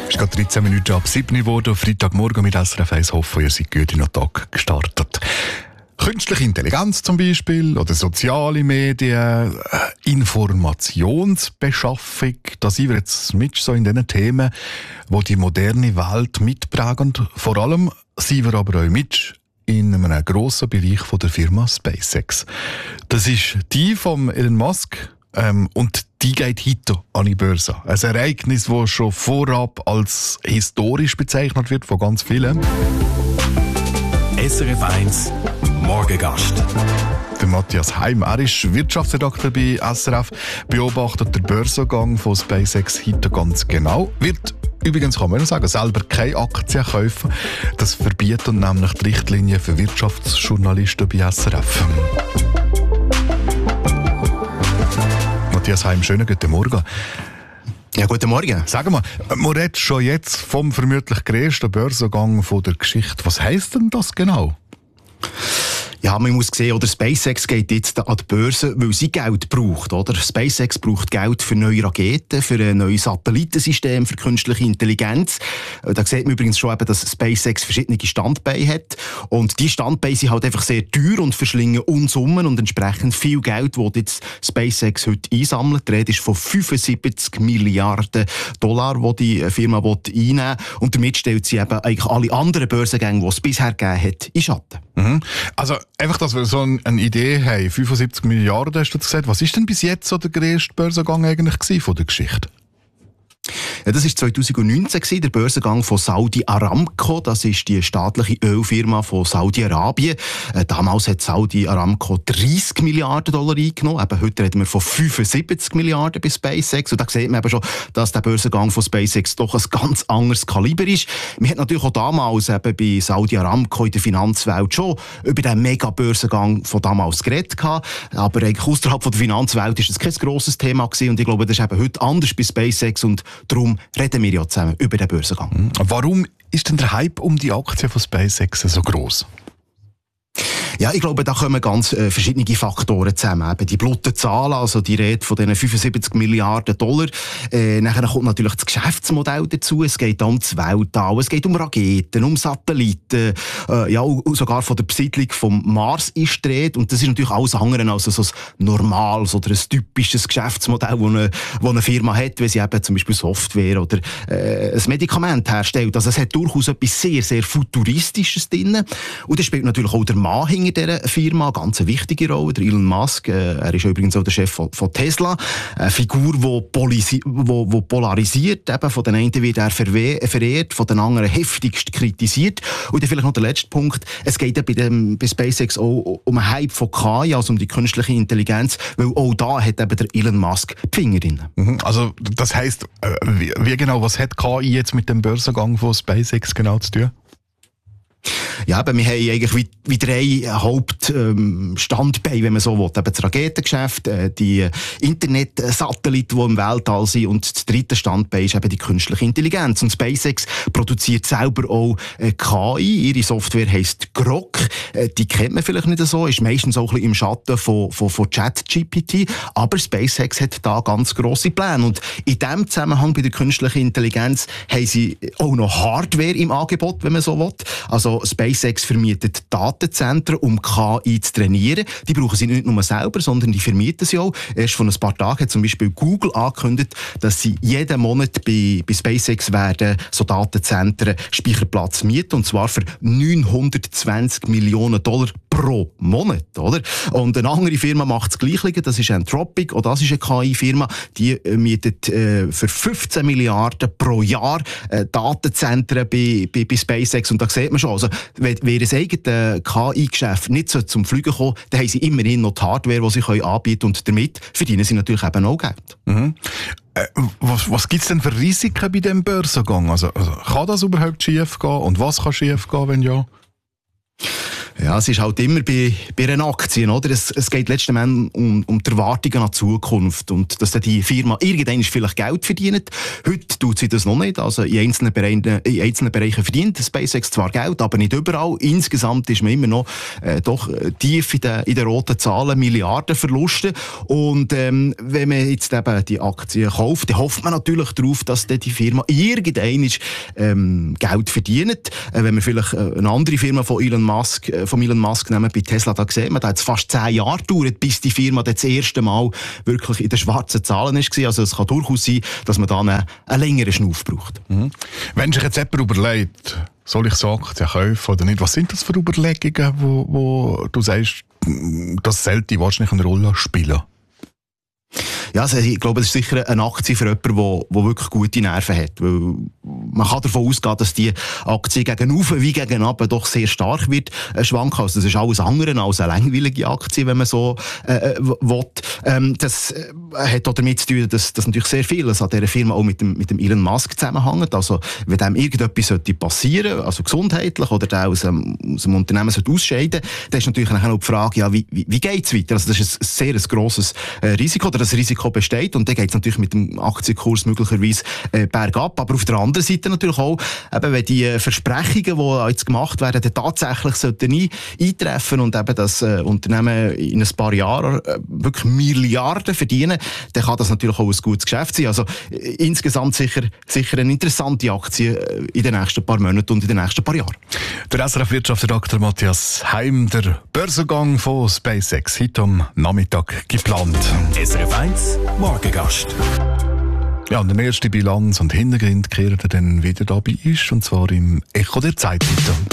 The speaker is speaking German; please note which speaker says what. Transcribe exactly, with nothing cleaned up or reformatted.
Speaker 1: Es ist gerade dreizehn Minuten ab sieben geworden. Freitagmorgen mit S R F eins. Hoffen, ihr seid gut in den Tag gestartet. Künstliche Intelligenz zum Beispiel oder soziale Medien, äh, Informationsbeschaffung, da sind wir jetzt mit so in diesen Themen, die die moderne Welt mitprägen. Vor allem sind wir aber auch mit in einem grossen Bereich von der Firma SpaceX. Das ist die von Elon Musk ähm, und die geht heute an die Börse. Ein Ereignis, das schon vorab als historisch bezeichnet wird von ganz vielen.
Speaker 2: S R F eins Morgengast.
Speaker 1: Der Matthias Heim, er ist Wirtschaftsredakteur bei S R F, beobachtet den Börsengang von SpaceX heute ganz genau. Wird übrigens, kann man sagen, selber keine Aktien kaufen. Das verbietet nämlich die Richtlinien für Wirtschaftsjournalisten bei S R F. Matthias Heim, schönen guten Morgen.
Speaker 3: Ja, guten Morgen.
Speaker 1: Sag mal, man redet schon jetzt vom vermutlich grössten Börsengang von der Geschichte. Was heisst denn das genau?
Speaker 3: Ja, man muss sehen, oder SpaceX geht jetzt an die Börse, weil sie Geld braucht, oder? SpaceX braucht Geld für neue Raketen, für ein neues Satellitensystem, für künstliche Intelligenz. Da sieht man übrigens schon eben, dass SpaceX verschiedene Standbeine hat. Und die Standbeine sind halt einfach sehr teuer und verschlingen Unsummen und entsprechend viel Geld, das jetzt SpaceX heute einsammelt. Die Rede ist von fünfundsiebzig Milliarden Dollar, die die Firma einnehmen will. Und damit stellt sie eben eigentlich alle anderen Börsengänge, die es bisher gegeben hat, in Schatten.
Speaker 1: Mhm. Also einfach, dass wir so eine Idee haben, fünfundsiebzig Milliarden hast du gesagt. Was ist denn bis jetzt so der grösste Börsengang eigentlich gewesen von der Geschichte?
Speaker 3: Ja, das war zweitausendneunzehn, der Börsengang von Saudi Aramco. Das ist die staatliche Ölfirma von Saudi-Arabien. Äh, damals hat Saudi Aramco dreißig Milliarden Dollar eingenommen. Eben, heute reden wir von fünfundsiebzig Milliarden bei SpaceX. Und da sieht man eben schon, dass der Börsengang von SpaceX doch ein ganz anderes Kaliber ist. Man hat natürlich auch damals eben bei Saudi Aramco in der Finanzwelt schon über den Mega-Börsengang von damals geredet gehabt. Aber eigentlich außerhalb von der Finanzwelt ist das kein grosses Thema gewesen. Und ich glaube, das ist eben heute anders bei SpaceX. Und darum reden wir ja zusammen über den Börsengang.
Speaker 1: Warum ist denn der Hype um die Aktie von SpaceX so gross?
Speaker 3: Ja, ich glaube, da kommen ganz äh, verschiedene Faktoren zusammen. Eben die blutige Zahlen, also die Rede von diesen fünfundsiebzig Milliarden Dollar. Äh, nachher kommt natürlich das Geschäftsmodell dazu. Es geht um das Weltall, es geht um Raketen, um Satelliten, äh, ja, und sogar von der Besiedlung vom Mars ist die Rede. Und das ist natürlich alles andere als so ein normales oder ein typisches Geschäftsmodell, das eine, das eine Firma hat, wenn sie eben zum Beispiel Software oder äh, ein Medikament herstellt. Also es hat durchaus etwas sehr, sehr Futuristisches drin. Und das spielt natürlich auch der Mann hinter dieser Firma, ganz eine wichtige Rolle, der Elon Musk. Äh, er ist übrigens auch der Chef von, von Tesla. Eine Figur, die polisi- wo, wo polarisiert. Eben von den einen wird er verwe- verehrt, von den anderen heftigst kritisiert. Und dann vielleicht noch der letzte Punkt. Es geht ja bei, dem, bei SpaceX auch um einen Hype von K I, also um die künstliche Intelligenz, weil auch da hat eben der Elon Musk die Finger drin.
Speaker 1: Mhm. Also das heisst, äh, wie, wie genau, was hat K I jetzt mit dem Börsengang von SpaceX genau zu tun?
Speaker 3: Ja, aber wir haben eigentlich wie, wie drei Hauptstandbeine, ähm, wenn man so will. Eben das Raketengeschäft, äh, die Internetsatelliten, die im Weltall sind, und das dritte Standbein ist eben die künstliche Intelligenz. Und SpaceX produziert selber auch äh, K I. Ihre Software heisst Grok. Äh, die kennt man vielleicht nicht so, ist meistens auch ein bisschen im Schatten von, von, von ChatGPT. Aber SpaceX hat da ganz grosse Pläne. Und in diesem Zusammenhang bei der künstlichen Intelligenz haben sie auch noch Hardware im Angebot, wenn man so will. Also SpaceX vermietet Datenzentren, um K I zu trainieren. Die brauchen sie nicht nur selber, sondern die vermieten sie auch. Erst vor ein paar Tagen hat zum Beispiel Google angekündigt, dass sie jeden Monat bei, bei SpaceX werden so Datenzentren Speicherplatz mieten, und zwar für neunhundertzwanzig Millionen Dollar pro Monat, oder? Und eine andere Firma macht das Gleiche, das ist Anthropic, auch das ist eine K I-Firma, die äh, mietet äh, für fünfzehn Milliarden pro Jahr äh, Datenzentren bei, bei, bei SpaceX, und da sieht man schon, also wenn, wenn das eigene K I-Geschäft nicht so zum Fliegen kommt, dann haben sie immerhin noch die Hardware, die sie können anbieten können, und damit verdienen sie natürlich eben auch Geld.
Speaker 1: Mhm. Äh, was was gibt es denn für Risiken bei diesem Börsengang? Also, also kann das überhaupt schief gehen, und was kann schief gehen, wenn ja?
Speaker 3: Ja, es ist halt immer bei, bei einer Aktie, oder? Es, es geht letzten Endes um, um die Erwartungen an die Zukunft und dass dann die Firma irgendwann vielleicht Geld verdient. Heute tut sie das noch nicht. Also in einzelnen Bereichen, in einzelnen Bereichen verdient SpaceX zwar Geld, aber nicht überall. Insgesamt ist man immer noch äh, doch tief in den, in den roten Zahlen, Milliardenverluste. Und ähm, wenn man jetzt eben die Aktien kauft, dann hofft man natürlich darauf, dass dann die Firma irgendwann ähm, Geld verdient. Äh, wenn man vielleicht äh, eine andere Firma von Elon Musk äh, von Elon Musk nehmen, bei Tesla, da sieht man, da hat es fast zehn Jahre gedauert, bis die Firma das erste Mal wirklich in den schwarzen Zahlen war. Also es kann durchaus sein, dass man da einen, einen längeren Schnauf braucht.
Speaker 1: Mhm. Wenn sich jetzt jemand überlegt, soll ich so Aktien kaufen oder nicht, was sind das für Überlegungen, wo, wo du sagst, das sollte wahrscheinlich eine Rolle spielen?
Speaker 3: Ja, also ich glaube, es ist sicher eine Aktie für jemanden, der, der wirklich gute Nerven hat. Weil man kann davon ausgehen, dass die Aktie gegen oben wie gegen unten doch sehr stark wird äh, schwanken. Also das ist alles andere als eine langweilige Aktie, wenn man so äh, will. Ähm, das äh, hat auch damit zu tun, dass, dass natürlich sehr vieles an dieser Firma auch mit dem, mit dem Elon Musk zusammenhängt. Also wenn dem irgendetwas sollte passieren, also gesundheitlich, oder der aus dem, aus dem Unternehmen sollte ausscheiden, dann ist natürlich auch die Frage, ja, wie, wie, wie geht es weiter? Also das ist ein sehr ein grosses äh, Risiko, oder das Risiko besteht, und dann geht es natürlich mit dem Aktienkurs möglicherweise äh, bergab. Aber auf der anderen Seite natürlich auch, eben, wenn die äh, Versprechungen, die jetzt gemacht werden, dann tatsächlich sollten ein, eintreffen und eben das äh, Unternehmen in ein paar Jahren äh, wirklich Milliarden verdienen, dann kann das natürlich auch ein gutes Geschäft sein. Also äh, insgesamt sicher, sicher eine interessante Aktie äh, in den nächsten paar Monaten und in den nächsten paar Jahren.
Speaker 1: Der S R F-Wirtschaftsredakteur Matthias Heim, der Börsengang von SpaceX, heute am Nachmittag geplant.
Speaker 2: S R F eins Morgengast.
Speaker 1: Ja, und der erste Bilanz und Hintergrund kehren dann wieder dabei ist, und zwar im Echo der Zeit.